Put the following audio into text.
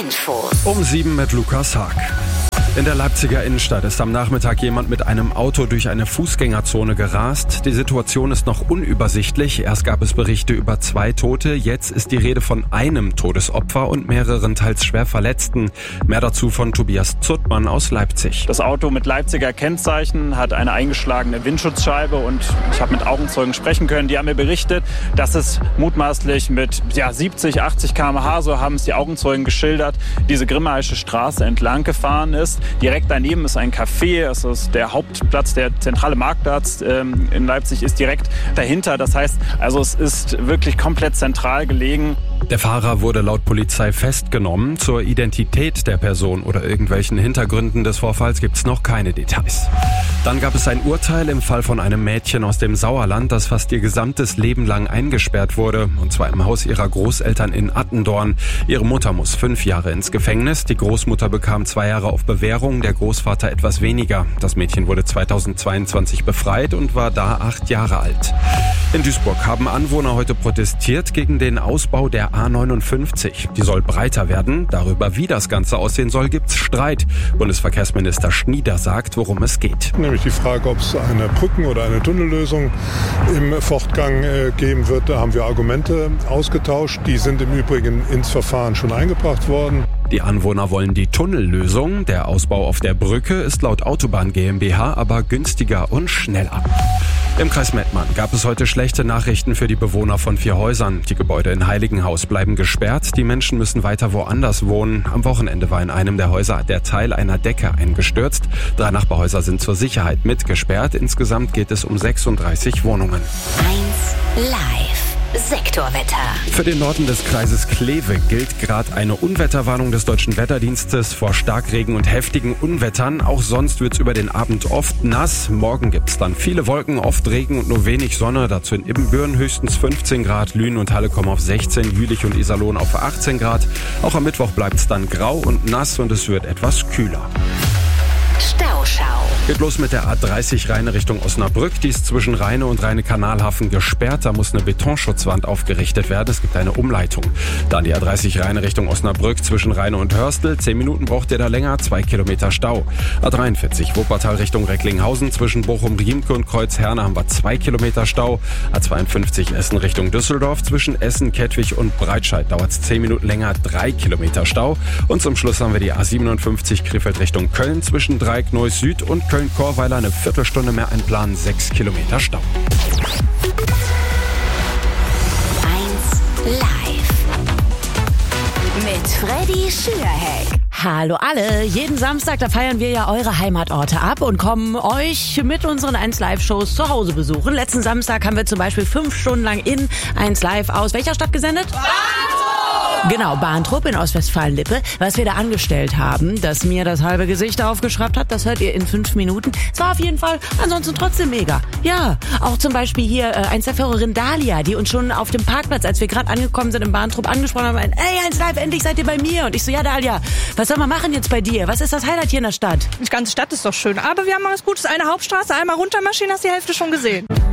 Info. Um 7 mit Lukas Haag. In der Leipziger Innenstadt ist am Nachmittag jemand mit einem Auto durch eine Fußgängerzone gerast. Die Situation ist noch unübersichtlich. Erst gab es Berichte über 2 Tote. Jetzt ist die Rede von einem Todesopfer und mehreren teils schwer Verletzten. Mehr dazu von Tobias Zuttmann aus Leipzig. Das Auto mit Leipziger Kennzeichen hat eine eingeschlagene Windschutzscheibe und ich habe mit Augenzeugen sprechen können. Die haben mir berichtet, dass es mutmaßlich mit 70, 80 km/h, so haben es die Augenzeugen geschildert, diese Grimmaische Straße entlang gefahren ist. Direkt daneben ist ein Café, es ist der Hauptplatz, der zentrale Marktplatz in Leipzig ist direkt dahinter. Das heißt, also es ist wirklich komplett zentral gelegen. Der Fahrer wurde laut Polizei festgenommen. Zur Identität der Person oder irgendwelchen Hintergründen des Vorfalls gibt es noch keine Details. Dann gab es ein Urteil im Fall von einem Mädchen aus dem Sauerland, das fast ihr gesamtes Leben lang eingesperrt wurde. Und zwar im Haus ihrer Großeltern in Attendorn. Ihre Mutter muss 5 Jahre ins Gefängnis. Die Großmutter bekam 2 Jahre auf Bewährung, der Großvater etwas weniger. Das Mädchen wurde 2022 befreit und war da 8 Jahre alt. In Duisburg haben Anwohner heute protestiert gegen den Ausbau der A59. Die soll breiter werden. Darüber, wie das Ganze aussehen soll, gibt's Streit. Bundesverkehrsminister Schnieder sagt, worum es geht. Nämlich die Frage, ob es eine Brücken- oder eine Tunnellösung im Fortgang geben wird. Da haben wir Argumente ausgetauscht. Die sind im Übrigen ins Verfahren schon eingebracht worden. Die Anwohner wollen die Tunnellösung. Der Ausbau auf der Brücke ist laut Autobahn GmbH aber günstiger und schneller. Im Kreis Mettmann gab es heute schlechte Nachrichten für die Bewohner von 4 Häusern. Die Gebäude in Heiligenhaus bleiben gesperrt. Die Menschen müssen weiter woanders wohnen. Am Wochenende war in einem der Häuser der Teil einer Decke eingestürzt. 3 Nachbarhäuser sind zur Sicherheit mitgesperrt. Insgesamt geht es um 36 Wohnungen. 1 Live. Sektorwetter. Für den Norden des Kreises Kleve gilt gerade eine Unwetterwarnung des Deutschen Wetterdienstes vor Starkregen und heftigen Unwettern. Auch sonst wird's über den Abend oft nass. Morgen gibt's dann viele Wolken, oft Regen und nur wenig Sonne. Dazu in Ibbenbüren höchstens 15 Grad. Lünen und Halle kommen auf 16, Jülich und Iserlohn auf 18 Grad. Auch am Mittwoch bleibt's dann grau und nass und es wird etwas kühler. Stauschau. Geht los mit der A30 Rheine Richtung Osnabrück. Die ist zwischen Rheine und Rheine-Kanalhafen gesperrt. Da muss eine Betonschutzwand aufgerichtet werden. Es gibt eine Umleitung. Dann die A30 Rheine Richtung Osnabrück zwischen Rheine und Hörstel. 10 Minuten braucht ihr da länger, 2 Kilometer Stau. A43 Wuppertal Richtung Recklinghausen zwischen Bochum-Riemke und Kreuzherne haben wir 2 Kilometer Stau. A52 Essen Richtung Düsseldorf zwischen Essen, Kettwig und Breitscheid dauert es 10 Minuten länger, 3 Kilometer Stau. Und zum Schluss haben wir die A57 Krefeld Richtung Köln zwischen Dreieck-Neuss Süd und Köln-Chorweiler eine Viertelstunde mehr einplanen, 6 Kilometer Stau. 1 Live. Mit Freddy Schürheck. Hallo alle, jeden Samstag, da feiern wir ja eure Heimatorte ab und kommen euch mit unseren 1 Live-Shows zu Hause besuchen. Letzten Samstag haben wir zum Beispiel 5 Stunden lang in 1 Live aus welcher Stadt gesendet? Genau, Bahntrupp in Ostwestfalen-Lippe. Was wir da angestellt haben, das mir das halbe Gesicht aufgeschraubt hat, das hört ihr in 5 Minuten. Es war auf jeden Fall ansonsten trotzdem mega. Ja, auch zum Beispiel hier eins der Führerin Dalia, die uns schon auf dem Parkplatz, als wir gerade angekommen sind im Bahntrupp, angesprochen haben, ey, 1 Live, endlich seid ihr bei mir. Und ich so, ja Dalia, was soll man machen jetzt bei dir? Was ist das Highlight hier in der Stadt? Die ganze Stadt ist doch schön, aber wir haben mal was Gutes. Eine Hauptstraße, einmal runtermarschieren, hast die Hälfte schon gesehen.